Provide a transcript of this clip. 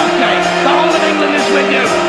Southgate, the whole of England is with you.